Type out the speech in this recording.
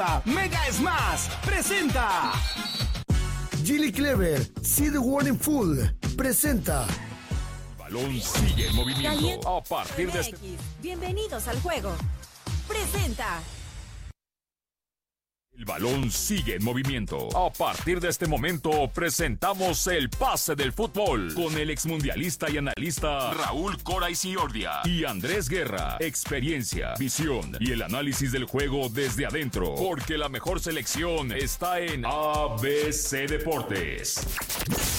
Mega Smash presenta. Gilly Clever, Seed Warning Full presenta. Balón sigue en movimiento. Caliente A partir de este... Bienvenidos al juego. Presenta. El balón sigue en movimiento. A partir de este momento presentamos el pase del fútbol con el exmundialista y analista Raúl Cora Ciordia y Andrés Guerra. Experiencia, visión y el análisis del juego desde adentro, porque la mejor selección está en ABC Deportes.